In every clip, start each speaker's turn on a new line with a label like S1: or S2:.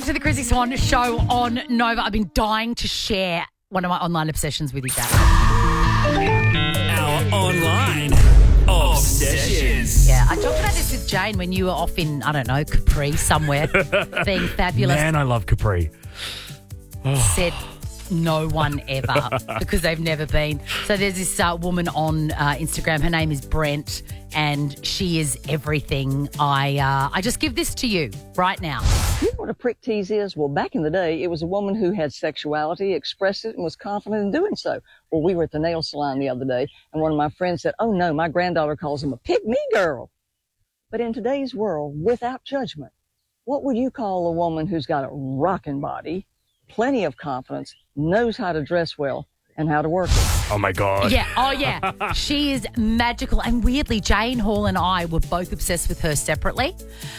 S1: to the Chrissy Swan show on Nova. I've been dying to share one of my online obsessions with you guys.
S2: Our online obsessions.
S1: Yeah, I talked about this with Jane when you were off in, I don't know, Capri somewhere, being fabulous.
S2: Man, I love Capri.
S1: Said no one ever because they've never been. So there's this woman on Instagram. Her name is Brent, and she is everything. I just give this to you right now.
S3: You know what a prick tease is? Well, back in the day, it was a woman who had sexuality, expressed it, and was confident in doing so. Well, we were at the nail salon the other day, and one of my friends said, "Oh, no, my granddaughter calls him a pick-me girl." But in today's world, without judgment, what would you call a woman who's got a rocking body, plenty of confidence, knows how to dress well, and how to work it?
S2: Oh, my God.
S1: Yeah, oh yeah. She is magical. And weirdly, Jane Hall and I were both obsessed with her separately.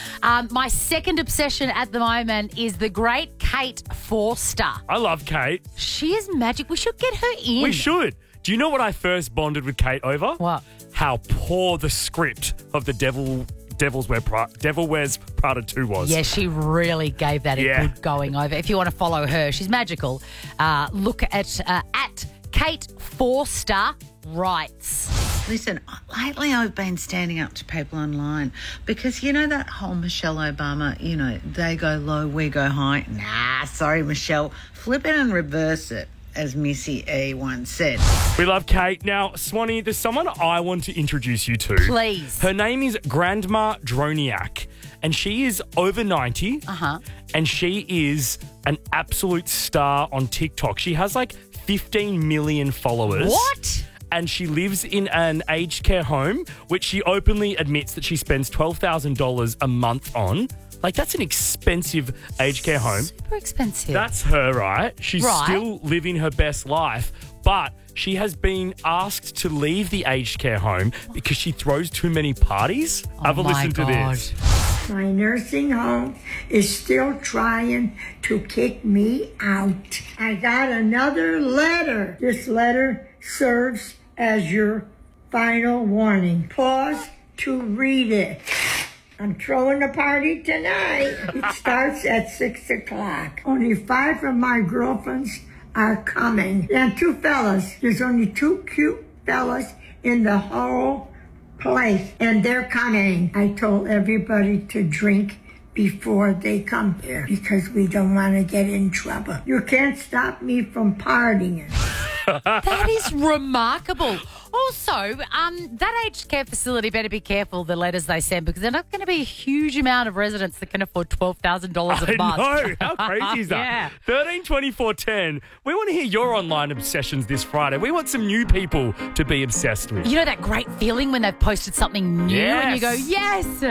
S1: My second obsession at the moment is the great Kate Forster.
S2: I love Kate.
S1: She is magic. We should get her in.
S2: We should. Do you know what I first bonded with Kate over?
S1: What?
S2: How poor the script of the Devil Wears Prada 2 was.
S1: Yeah, she really gave that a good going over. If you want to follow her, she's magical. Look at Kate Forster Writes.
S4: Listen, lately I've been standing up to people online because you know that whole Michelle Obama, you know, they go low, we go high. Nah, sorry, Michelle. Flip it and reverse it, as Missy E once said.
S2: We love Kate. Now, Swanee, there's someone I want to introduce you to.
S1: Please.
S2: Her name is Grandma Droniak, and she is over 90. And she is an absolute star on TikTok. She has like 15 million followers.
S1: What?
S2: And she lives in an aged care home, which she openly admits that she spends $12,000 a month on. Like, that's an expensive aged care home.
S1: Super expensive.
S2: That's her, right? She's
S1: Right.
S2: still living her best life, but she has been asked to leave the aged care home because she throws too many parties. Have a listen to this.
S5: My nursing home is still trying to kick me out. I got another letter. This letter serves as your final warning. Pause to read it. I'm throwing a party tonight. It starts at 6 o'clock. Only 5 of my girlfriends are coming. And 2 fellas. There's only 2 cute fellas in the whole place. And they're coming. I told everybody to drink before they come here because we don't want to get in trouble. You can't stop me from partying.
S1: That is remarkable. Also, that aged care facility better be careful the letters they send because they're not going to be a huge amount of residents that can afford $12,000 a month.
S2: I know. How crazy is that?
S1: Yeah.
S2: 13 24 10. We want to hear your online obsessions this Friday. We want some new people to be obsessed with.
S1: You know that great feeling when they've posted something new and you go, yes.